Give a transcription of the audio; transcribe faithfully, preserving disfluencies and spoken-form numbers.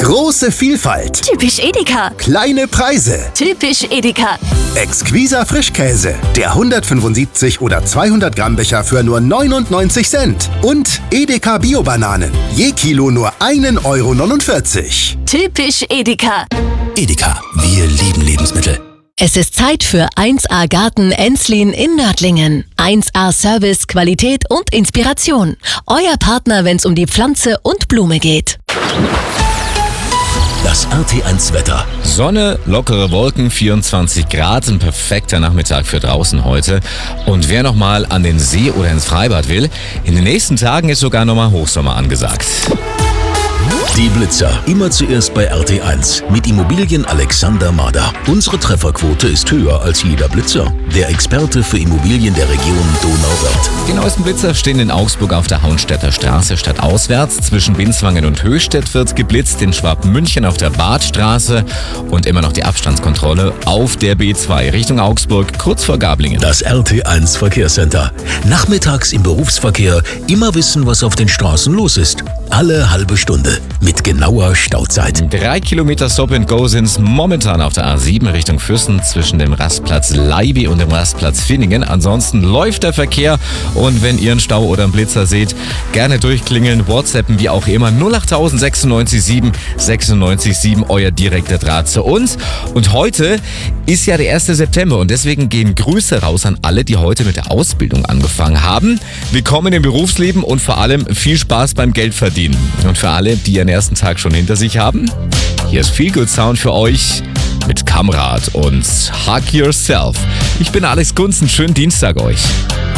Große Vielfalt. Typisch Edeka. Kleine Preise. Typisch Edeka. Exquiser Frischkäse. Der hundertfünfundsiebzig oder zweihundert Gramm Becher für nur neunundneunzig Cent. Und Edeka Bio-Bananen. Je Kilo nur ein Euro neunundvierzig. Typisch Edeka. Edeka, wir lieben Lebensmittel. Es ist Zeit für eins A Garten Enslin in Nördlingen. eins A Service, Qualität und Inspiration. Euer Partner, wenn es um die Pflanze und Blume geht. Das R T eins Wetter. Sonne, lockere Wolken, vierundzwanzig Grad, ein perfekter Nachmittag für draußen heute. Und wer nochmal an den See oder ins Freibad will, in den nächsten Tagen ist sogar nochmal Hochsommer angesagt. Die Blitzer. Immer zuerst bei R T eins. Mit Immobilien Alexander Mader. Unsere Trefferquote ist höher als jeder Blitzer. Der Experte für Immobilien der Region Donauwörth. Die neuesten Blitzer stehen in Augsburg auf der Hauenstädter Straße stadtauswärts. Zwischen Binswangen und Höchstädt wird geblitzt, in Schwabmünchen auf der Badstraße und immer noch die Abstandskontrolle auf der B zwei Richtung Augsburg, kurz vor Gablingen. Das R T eins Verkehrscenter. Nachmittags im Berufsverkehr immer wissen, was auf den Straßen los ist. Alle halbe Stunde. Mit genauer Stauzeit. Drei Kilometer Stop and Go sind's momentan auf der A sieben Richtung Füssen zwischen dem Rastplatz Leiby und dem Rastplatz Finningen. Ansonsten läuft der Verkehr und wenn ihr einen Stau oder einen Blitzer seht, gerne durchklingeln, WhatsAppen, wie auch immer. null acht sechs neun sieben sechs neun sieben, euer direkter Draht zu uns. Und heute ist ja der erste September und deswegen gehen Grüße raus an alle, die heute mit der Ausbildung angefangen haben. Willkommen im Berufsleben und vor allem viel Spaß beim Geldverdienen. Und für alle, die ihren ersten Tag schon hinter sich haben, hier ist Feel Good Sound für euch mit Kamrat und Hug Yourself. Ich bin Alex Gunzen, schönen Dienstag euch.